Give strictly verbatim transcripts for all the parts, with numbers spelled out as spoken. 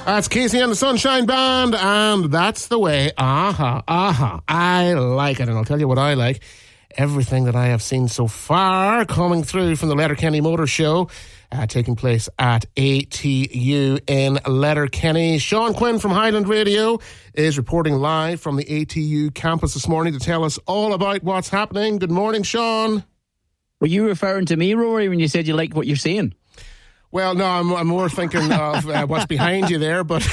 That's Casey and the Sunshine Band, and that's the way. Aha, aha. I like it, and I'll tell you what I like. Everything that I have seen so far coming through from the Letterkenny Motor Show, uh, taking place at A T U in Letterkenny. Sean Quinn from Highland Radio is reporting live from the A T U campus this morning to tell us all about what's happening. Good morning, Sean. Were you referring to me, Rory, when you said you liked what you're seeing? Well, no, I'm, I'm more thinking of uh, what's behind you there, but...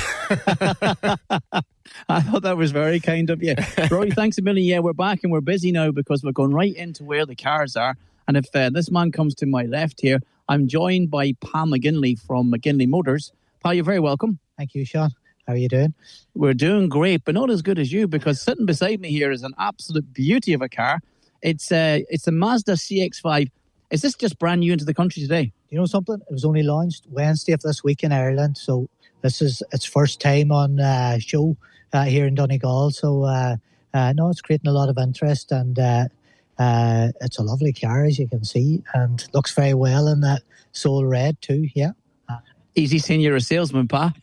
I thought that was very kind of you. Rory, thanks a million. Yeah, we're back and we're busy now because we're going right into where the cars are. And if uh, this man comes to my left here, I'm joined by Pa McGinley from McGinley Motors. Pa, you're very welcome. Thank you, Sean. How are you doing? We're doing great, but not as good as you, because sitting beside me here is an absolute beauty of a car. It's uh, it's a Mazda C X five. Is this just brand new into the country today? You know something? It was only launched Wednesday of this week in Ireland, so this is its first time on uh, show uh, here in Donegal. So, uh, uh, no, it's creating a lot of interest, and uh, uh, it's a lovely car, as you can see, and looks very well in that soul red too. Yeah. Easy saying you're a salesman, Pa.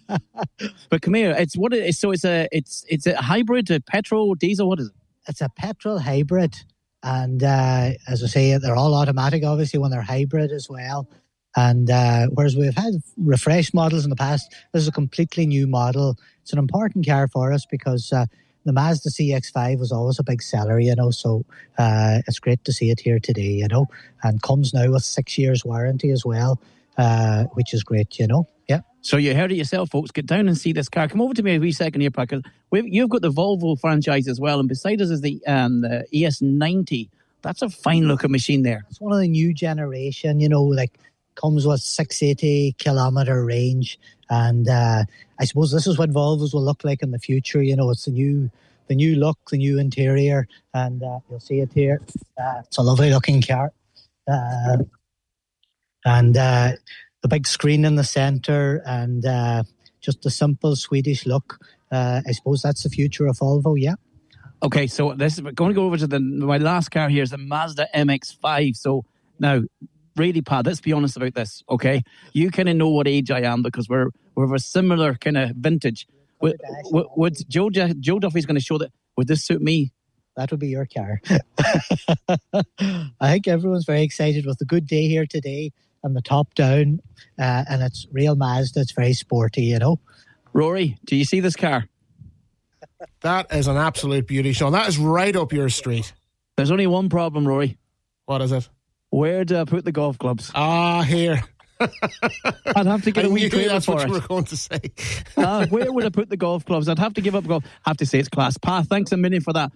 But come here. It's what it is. So it's a it's it's a hybrid, a petrol, diesel. What is it? It's a petrol hybrid. And uh, as I say, they're all automatic, obviously, when they're hybrid as well. And uh, whereas we've had refreshed models in the past, this is a completely new model. It's an important car for us because uh, the Mazda C X five was always a big seller, you know, so uh, it's great to see it here today, you know, and comes now with six years warranty as well, uh, which is great, you know. Yeah. So you heard it yourself, folks. Get down and see this car. Come over to me a wee second here, because you've got the Volvo franchise as well, and beside us is the, um, the E S ninety. That's a fine-looking machine there. It's one of the new generation, you know, like comes with six hundred eighty kilometre range, and uh, I suppose this is what Volvos will look like in the future. You know, it's the new, the new look, the new interior, and uh, you'll see it here. Uh, it's a lovely-looking car, uh, and. Uh, The big screen in the centre, and uh, just a simple Swedish look. Uh, I suppose that's the future of Volvo, yeah. Okay, so this we're going to go over to the my last car here is the Mazda M X five. So now, really, Pa, let's be honest about this, okay? You kind of know what age I am because we're we're of a similar kind of vintage. Would, would, would Joe Joe Duffy's going to show that? Would this suit me? That would be your car. I think everyone's very excited with the good day here today. And the top down, uh, and it's real Mazda. It's very sporty, you know. Rory, do you see this car? That is an absolute beauty, Sean. That is right up your street. There's only one problem, Rory. What is it? Where do I put the golf clubs? Ah, here. I'd have to get I a wee knew trailer that's for what it. you were going to say. uh, where would I put the golf clubs? I'd have to give up golf. I have to say it's class. Pa, thanks a million for that.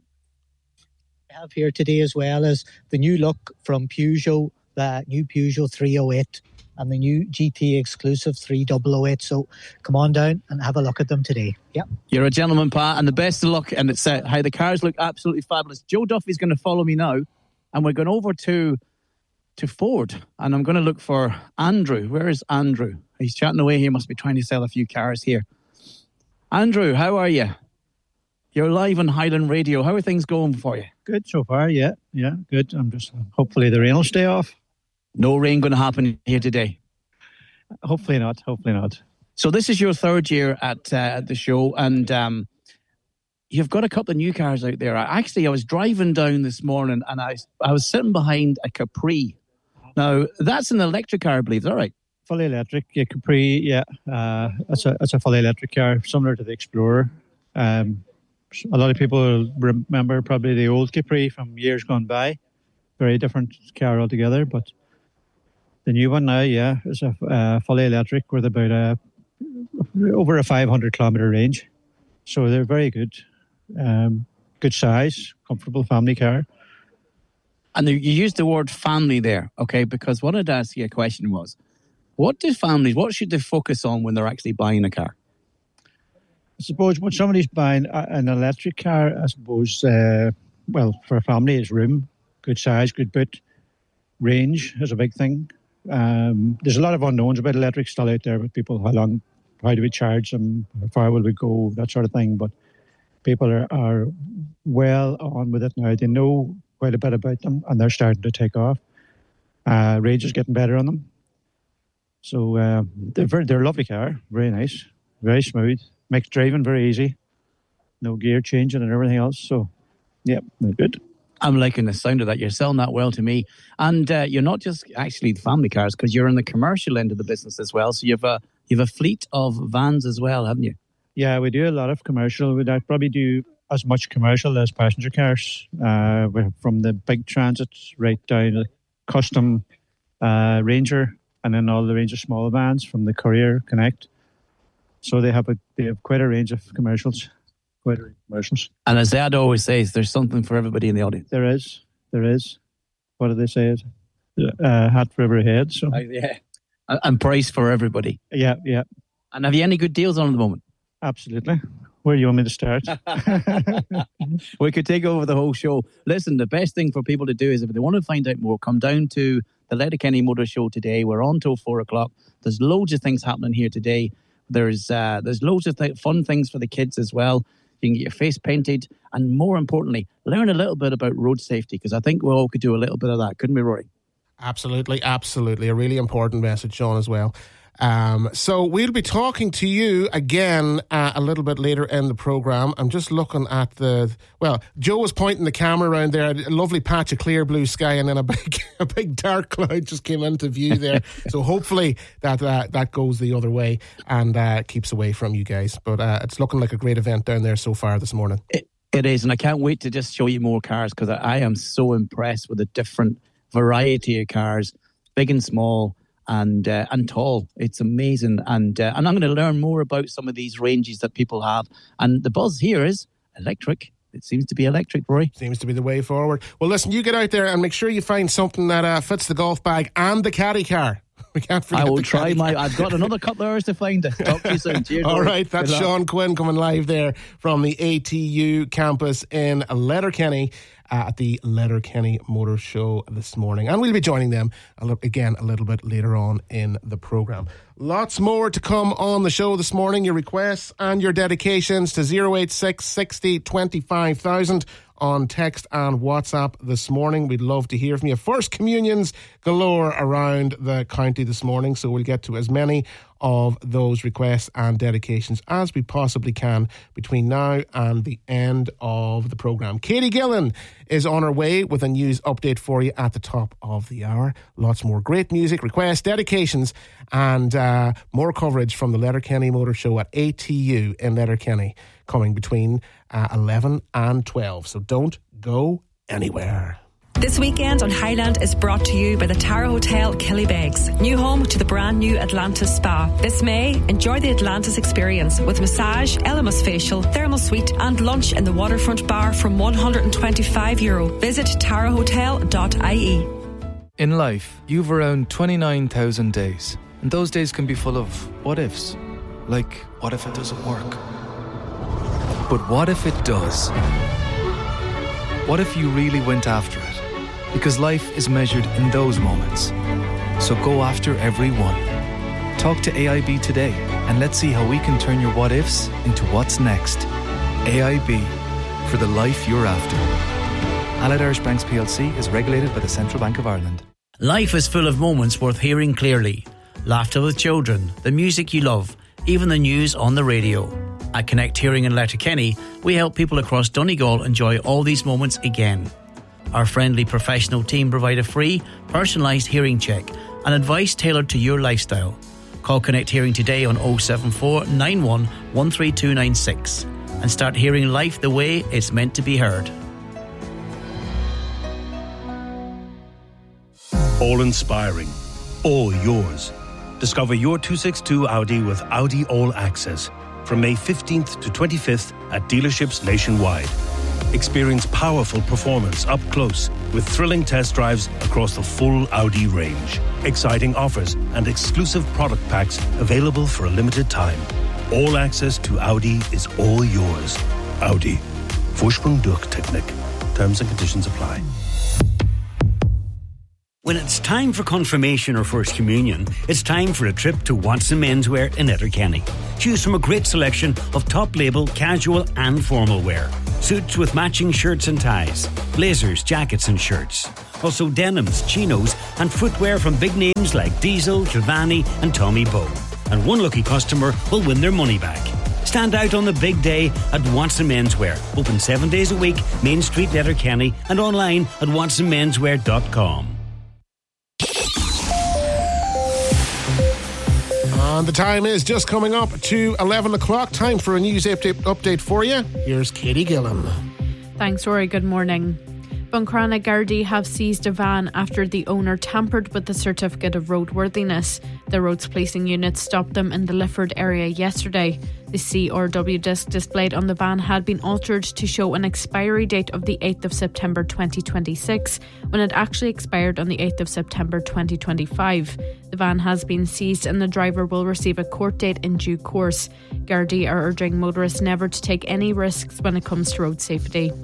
I have here today as well as the new look from Peugeot, the new Peugeot three oh eight and the new G T exclusive three oh eight. So come on down and have a look at them today. Yep. You're a gentleman, Pa, and the best of luck. And it's uh, how the cars look absolutely fabulous. Joe Duffy's going to follow me now, and we're going over to to Ford, and I'm going to look for Andrew. Where is Andrew? He's chatting away here. Must be trying to sell a few cars here. Andrew, how are you? You're live on Highland Radio. How are things going for you? Good so far, yeah. Yeah, good. I'm just, hopefully the rain will stay off. No rain going to happen here today? Hopefully not, hopefully not. So this is your third year at uh, the show, and um, you've got a couple of new cars out there. I, actually, I was driving down this morning, and I, I was sitting behind a Capri. Now, that's an electric car, I believe. Is that right? Fully electric, yeah, Capri, yeah. Uh, it's, a, it's a fully electric car, similar to the Explorer. Um, a lot of people remember probably the old Capri from years gone by. Very different car altogether, but the new one now, yeah, is a uh, fully electric with about a over a five hundred kilometre range. So they're very good. Um, good size, comfortable family car. And you used the word family there, okay? Because what I'd ask you a question was, what do families, what should they focus on when they're actually buying a car? I suppose when somebody's buying a, an electric car, I suppose, uh, well, for a family, it's room, good size, good boot. Range is a big thing. Um, there's a lot of unknowns about electric still out there with people. How long, how do we charge them? How far will we go? That sort of thing. But people are, are well on with it now. They know quite a bit about them, and they're starting to take off. Uh, range is getting better on them. So uh, they're very, they're a lovely car, very nice, very smooth, makes driving very easy. No gear changing and everything else. So, yeah, they're good. I'm liking the sound of that. You're selling that well to me. And uh, you're not just actually the family cars, because you're in the commercial end of the business as well. So you've a, you've a fleet of vans as well, haven't you? Yeah, we do a lot of commercial. We'd probably do as much commercial as passenger cars. Uh, from the big transits right down to custom uh, Ranger, and then all the range of small vans from the Courier Connect. So they have a they have quite a range of commercials. Quite a range of commercials. And as Dad always says, there's something for everybody in the audience. There is. There is. What do they say? Uh, hat for every head. So. Uh, yeah. And price for everybody. Yeah, yeah. And have you any good deals on at the moment? Absolutely. Where do you want me to start? We could take over the whole show. Listen, the best thing for people to do is if they want to find out more, come down to the Letterkenny Motor Show today. We're on till four o'clock. There's loads of things happening here today. There's uh, there's loads of th- fun things for the kids as well. You can get your face painted and, more importantly, learn a little bit about road safety, because I think we all could do a little bit of that, couldn't we, Rory? Absolutely, absolutely. A really important message, Sean, as well. Um, so we'll be talking to you again uh, a little bit later in the programme. I'm just looking at the... Well, Joe was pointing the camera around there. A lovely patch of clear blue sky, and then a big a big dark cloud just came into view there. So hopefully that uh, that goes the other way and uh, keeps away from you guys. But uh, it's looking like a great event down there so far this morning. It, it is, and I can't wait to just show you more cars, because I, I am so impressed with the different variety of cars, big and small, and uh, and tall. It's amazing. And uh, and I'm going to learn more about some of these ranges that people have. And the buzz here is electric. It seems to be electric, Rory. Seems to be the way forward. Well, listen, you get out there and make sure you find something that uh, fits the golf bag and the caddy car. We can't forget I will the try my... car. I've got another couple of hours to find it. Talk to you soon. Cheers, All Rory. right, that's Sean Quinn coming live there from the A T U campus in Letterkenny. Uh, at the Letterkenny Motor Show this morning. And we'll be joining them a li- again a little bit later on in the programme. Lots more to come on the show this morning. Your requests and your dedications to zero eight six, sixty, twenty-five thousand on text and WhatsApp this morning. We'd love to hear from you. First communions galore around the county this morning, so we'll get to as many of those requests and dedications as we possibly can between now and the end of the programme. Katie Gillen is on her way with a news update for you at the top of the hour. Lots more great music, requests, dedications, and uh, more coverage from the Letterkenny Motor Show at A T U in Letterkenny coming between uh, eleven and twelve. So don't go anywhere. This weekend on Highland is brought to you by the Tara Hotel Killybegs, new home to the brand new Atlantis Spa. This May, enjoy the Atlantis experience with massage, Elemis facial, thermal suite and lunch in the waterfront bar from one hundred twenty-five euro. Visit tara hotel dot I E. In life, you've around twenty-nine thousand days, and those days can be full of what-ifs. Like, what if it doesn't work? But what if it does? What if you really went after it? Because life is measured in those moments. So go after every one. Talk to A I B today and let's see how we can turn your what ifs into what's next. A I B, for the life you're after. Allied Irish Banks P L C is regulated by the Central Bank of Ireland. Life is full of moments worth hearing clearly. Laughter with children, the music you love, even the news on the radio. At Connect Hearing in Letterkenny, we help people across Donegal enjoy all these moments again. Our friendly professional team provide a free, personalised hearing check and advice tailored to your lifestyle. Call Connect Hearing today on oh seven four, nine one, one three two nine six and start hearing life the way it's meant to be heard. All inspiring, all yours. Discover your two sixty-two Audi with Audi All Access from May fifteenth to twenty-fifth at dealerships nationwide. Experience powerful performance up close with thrilling test drives across the full Audi range. Exciting offers and exclusive product packs available for a limited time. All access to Audi is all yours. Audi. Vorsprung durch Technik. Terms and conditions apply. When it's time for confirmation or first communion, it's time for a trip to Watson Menswear in Letterkenny. Choose from a great selection of top label, casual and formal wear. Suits with matching shirts and ties, blazers, jackets and shirts. Also denims, chinos and footwear from big names like Diesel, Giovanni and Tommy Bow. And one lucky customer will win their money back. Stand out on the big day at Watson Menswear. Open seven days a week, Main Street, Letterkenny, and online at watson menswear dot com. And the time is just coming up to eleven o'clock. Time for a news update, update for you. Here's Katie Gillan. Thanks, Rory. Good morning. Buncrana Gardaí have seized a van after the owner tampered with the certificate of roadworthiness. The roads policing unit stopped them in the Lifford area yesterday. The C R W disc displayed on the van had been altered to show an expiry date of the eighth of September twenty twenty-six, when it actually expired on the eighth of September twenty twenty-five. The van has been seized and the driver will receive a court date in due course. Gardaí are urging motorists never to take any risks when it comes to road safety.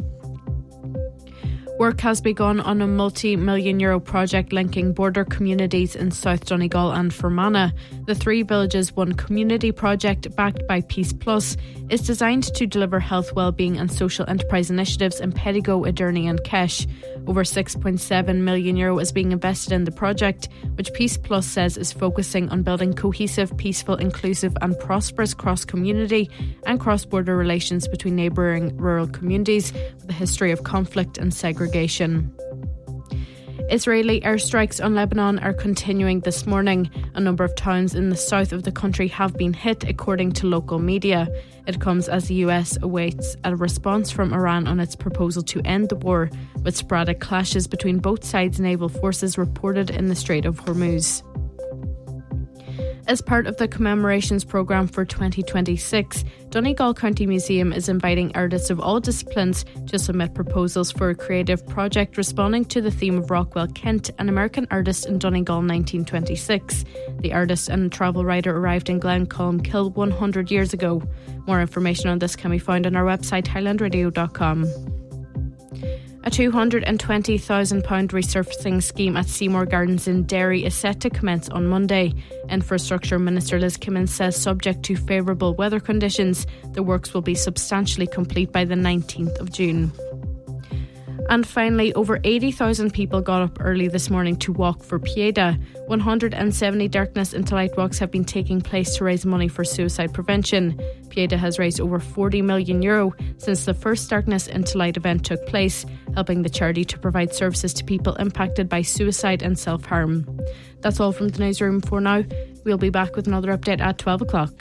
Work has begun on a multi-million euro project linking border communities in South Donegal and Fermanagh. The Three Villages One Community project, backed by Peace Plus, is designed to deliver health, wellbeing and social enterprise initiatives in Pedigo, Ederney and Kesh. Over six point seven million euro is being invested in the project, which Peace Plus says is focusing on building cohesive, peaceful, inclusive and prosperous cross-community and cross-border relations between neighbouring rural communities with a history of conflict and segregation. Israeli airstrikes on Lebanon are continuing this morning. A number of towns in the south of the country have been hit, according to local media. It comes as the U S awaits a response from Iran on its proposal to end the war, with sporadic clashes between both sides' naval forces reported in the Strait of Hormuz. As part of the commemorations programme for twenty twenty-six, Donegal County Museum is inviting artists of all disciplines to submit proposals for a creative project responding to the theme of Rockwell Kent, an American artist in Donegal nineteen twenty-six. The artist and travel writer arrived in Glencolmkill one hundred years ago. More information on this can be found on our website highland radio dot com. A two hundred twenty thousand pounds resurfacing scheme at Seymour Gardens in Derry is set to commence on Monday. Infrastructure Minister Liz Kimmins says, subject to favourable weather conditions, the works will be substantially complete by the nineteenth of June. And finally, over eighty thousand people got up early this morning to walk for Pieta. one hundred seventy Darkness into Light walks have been taking place to raise money for suicide prevention. Pieta has raised over forty million euro since the first Darkness into Light event took place, helping the charity to provide services to people impacted by suicide and self-harm. That's all from the newsroom for now. We'll be back with another update at twelve o'clock.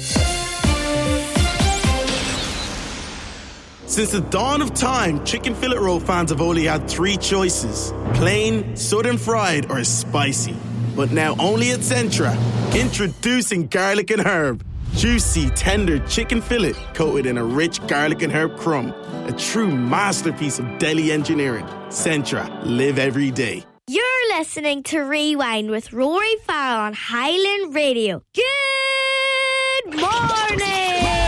Since the dawn of time, chicken fillet roll fans have only had three choices: plain, southern fried, or spicy. But now only at Centra, introducing garlic and herb. Juicy, tender chicken fillet coated in a rich garlic and herb crumb. A true masterpiece of deli engineering. Centra, live every day. You're listening to Rewind with Rory Farrell on Highland Radio. Good morning!